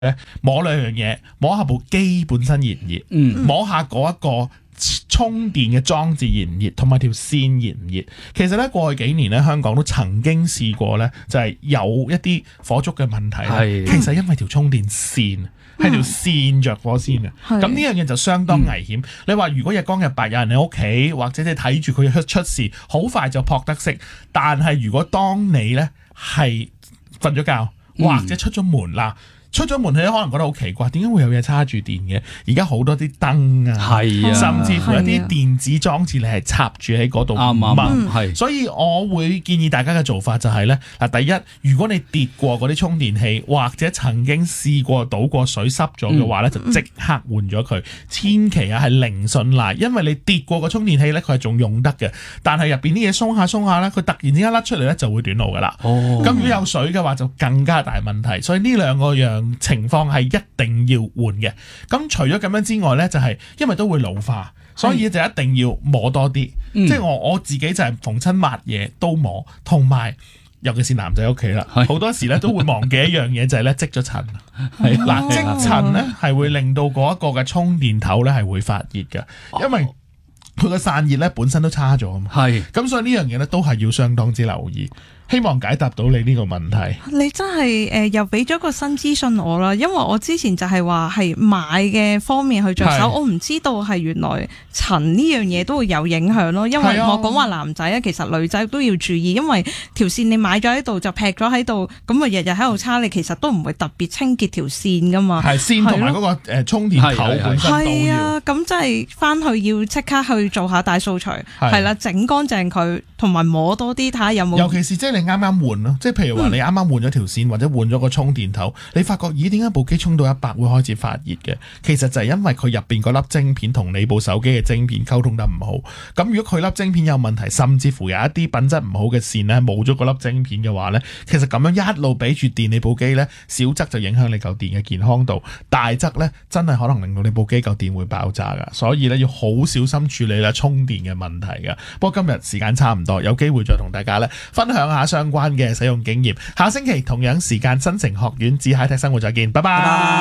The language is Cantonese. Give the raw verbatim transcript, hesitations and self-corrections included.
摸兩樣嘢，摸下部機本身熱唔熱，嗯、摸下嗰一個充電嘅裝置熱唔熱，同埋條線熱唔熱。其實咧過去幾年咧，香港都曾經試過咧，就係有一啲火燭嘅問題。係其實因為條充電線係條線着火先嘅。咁呢樣嘢就相當危險。嗯、你話如果日光日白有人喺屋企，或者你睇住佢出出事，好快就撲得熄。但係如果當你咧係瞓咗覺，或者出咗門啦。嗯出咗門，你可能覺得好奇怪，點解會有嘢叉住電嘅？而家好多啲燈啊，啊甚至乎一啲電子裝置你係插住喺嗰度唔掹。所以我會建議大家嘅做法就係咧，嗱，第一，如果你跌過嗰啲充電器，或者曾經試過倒過水濕咗嘅話咧，嗯、就即刻換咗佢。千祈啊係零信賴，因為你跌過個充電器咧，佢係仲用得嘅，但係入邊啲嘢鬆下鬆下咧，佢突然之間甩出嚟咧就會短路噶啦。咁、哦、如果有水嘅話就更加大問題。所以呢兩個樣情況係一定要換嘅。咁除咗咁樣之外呢，就係、是、因為都會老化，所以就一定要摸多啲。即係我我自己就係逢親抹嘢都摸，同埋尤其是男仔屋企啦，好多時咧都會忘記一樣嘢，就係咧積咗塵。係嗱，積塵咧係會令到嗰一個嘅充電頭咧係會發熱嘅，因為佢嘅散熱咧本身都差咗啊嘛。係咁，所以呢樣嘢咧都係要相當之留意。希望解答到你呢個問題。 你真係誒、呃、又俾咗個新資訊我啦，因為我之前就係話係買嘅方面去着手，我唔知道係原來塵呢樣嘢都會有影響咯。因為我講話男仔咧，其實女仔都要注意，因為條線你買咗喺度就劈咗喺度，咁啊日日喺度叉，你其實都唔會特別清潔條線噶嘛。係線同埋嗰個誒充電頭本身都要。係啊，咁即係翻去要即刻去做下大掃除，係啦，整乾淨佢，同埋摸多啲睇下有冇。尤其是即係你啱啱換咯，即係譬如話你啱啱換咗條線或者換咗個充電頭，你發覺咦點解部機充到一百會開始發熱嘅？其實就係因為佢入邊嗰粒晶片同你部手機嘅晶片溝通得唔好。咁如果佢粒晶片有問題，甚至乎有一啲品質唔好嘅線咧冇咗嗰粒晶片嘅話咧，其實咁樣一路俾住電你部機咧，小則就影響你嚿電嘅健康度，大則咧真係可能令到你部機嚿電會爆炸噶。所以咧要好小心處理啦充電嘅問題噶。不過今日時間差唔多，有機會再同大家咧分享下相關嘅使用經驗。下星期同樣時間，新城學院智 Hi-Tech 生活再見，拜拜。